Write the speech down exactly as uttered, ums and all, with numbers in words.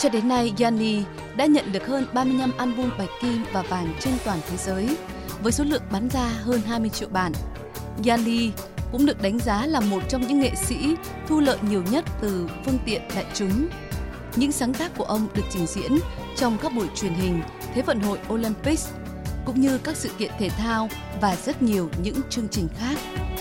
Cho đến nay, Gianni đã nhận được hơn ba mươi lăm album bạch kim và vàng trên toàn thế giới, với số lượng bán ra hơn hai mươi triệu bản. Gianni cũng được đánh giá là một trong những nghệ sĩ thu lợi nhiều nhất từ phương tiện đại chúng. Những sáng tác của ông được trình diễn trong các buổi truyền hình, Thế vận hội Olympics, cũng như các sự kiện thể thao và rất nhiều những chương trình khác.